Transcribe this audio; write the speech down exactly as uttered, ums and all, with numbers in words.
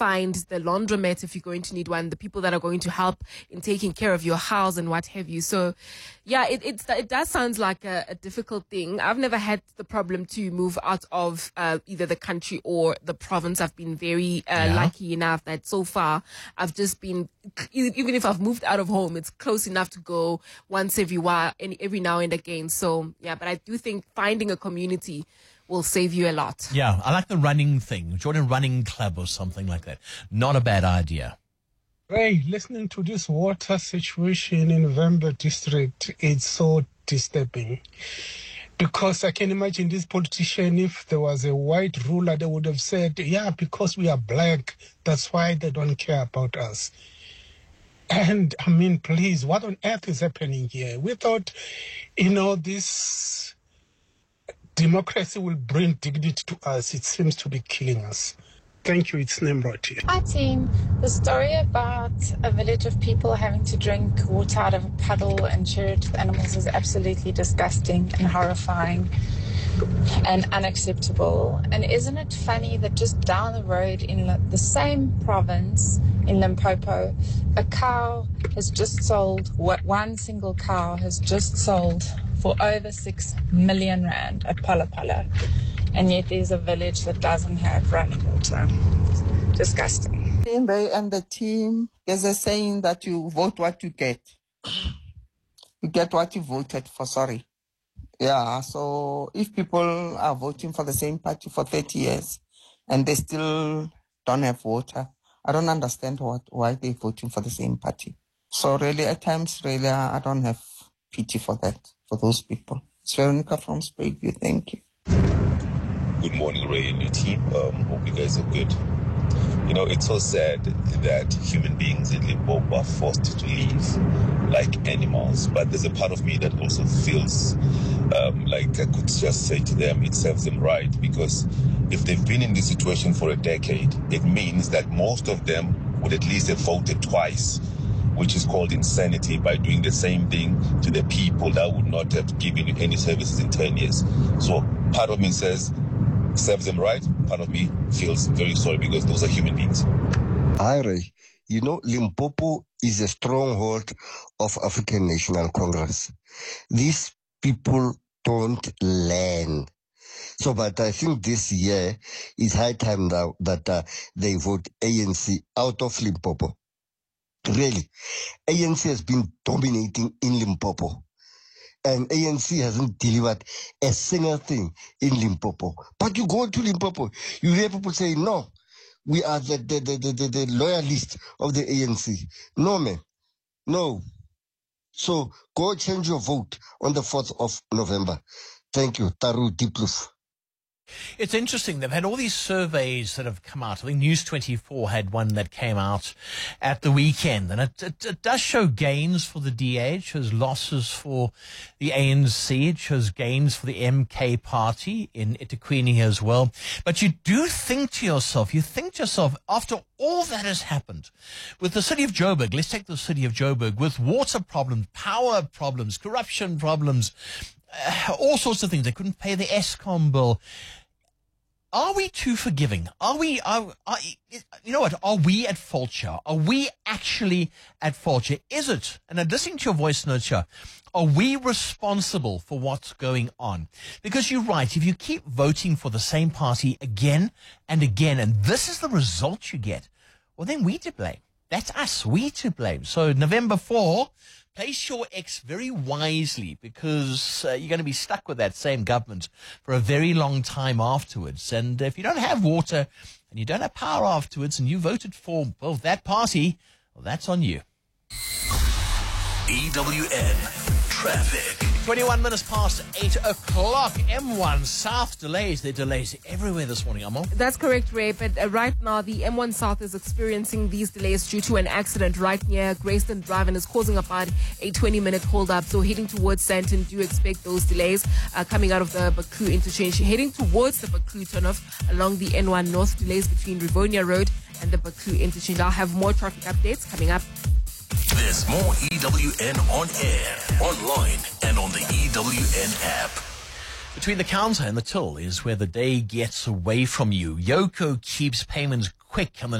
find the laundromat if you're going to need one, the people that are going to help in taking care of your house and what have you. So, yeah, it it's, it does sound like a, a difficult thing. I've never had the problem to move out of uh, either the country or the province. I've been very uh, Yeah. lucky enough that so far I've just been, even if I've moved out of home, it's close enough to go once every while, and every now and again. So, yeah, but I do think finding a community will save you a lot. Yeah, I like the running thing. Join a running club or something like that. Not a bad idea. Ray, listening to this water situation in Vemba district, it's so disturbing. Because I can imagine this politician, if there was a white ruler, they would have said, yeah, because we are black, that's why they don't care about us. And, I mean, please, what on earth is happening here? We thought, you know, this democracy will bring dignity to us. It seems to be killing us. Thank you. It's Nimrod here. Hi team. The story about a village of people having to drink water out of a puddle and share it with animals is absolutely disgusting and horrifying and unacceptable. And isn't it funny that just down the road in the same province in Limpopo, a cow has just sold, one single cow has just sold for over six million rand at Pala Pala. And yet there's a village that doesn't have running water. Disgusting. Ray and the team, there's a saying that you vote what you get. You get what you voted for, sorry. Yeah, so if people are voting for the same party for thirty years and they still don't have water, I don't understand what why they're voting for the same party. So really, at times, really, I don't have pity for that, for those people. It's Veronica from Springview. Thank you. Good morning, Ray and your team. Um, hope you guys are good. You know, it's so sad that human beings in Limpopo are forced to live like animals. But there's a part of me that also feels um, like I could just say to them, it serves them right. Because if they've been in this situation for a decade, it means that most of them would at least have voted twice, which is called insanity, by doing the same thing to the people that would not have given you any services in ten years. So part of me says, serves them right. Part of me feels very sorry because those are human beings. Hi, Ray. You know, Limpopo is a stronghold of African National Congress. These people don't learn. So, but I think this year is high time now that uh, they vote A N C out of Limpopo. Really, A N C has been dominating in Limpopo. And A N C hasn't delivered a single thing in Limpopo. But you go to Limpopo, you hear people say, no, we are the, the, the, the, the, the loyalist of the A N C. No, man. No. So go change your vote on the fourth of November. Thank you. Taru Dipluf. It's interesting. They've had all these surveys that have come out. I think News twenty-four had one that came out at the weekend. And it, it, it does show gains for the D A. It shows losses for the A N C. It shows gains for the M K party in eThekwini as well. But you do think to yourself, you think to yourself, after all that has happened with the city of Joburg, let's take the city of Joburg, with water problems, power problems, corruption problems, uh, all sorts of things. They couldn't pay the Eskom bill. Are we too forgiving? Are we, are, are, you know what, are we at fault here? Are we actually at fault here? Is it, and I'm listening to your voice notes here, are we responsible for what's going on? Because you're right, if you keep voting for the same party again and again, and this is the result you get, well, then we to blame. That's us, we to blame. So November fourth, place your X very wisely, because uh, you're going to be stuck with that same government for a very long time afterwards. And if you don't have water and you don't have power afterwards and you voted for, well, that party, well, that's on you. E W N Traffic. twenty-one minutes past eight o'clock. M one South delays. There are delays everywhere this morning, Amo. That's correct, Ray. But uh, right now, the M one South is experiencing these delays due to an accident right near Grayston Drive and is causing about a twenty-minute hold-up. So heading towards Sandton, do expect those delays uh, coming out of the Baku interchange. Heading towards the Baku turnoff along the N one North, delays between Rivonia Road and the Baku interchange. I'll have more traffic updates coming up. There's more E W N on air, online, and on the E W N app. Between the counter and the till is where the day gets away from you. Yoko keeps payments quick on the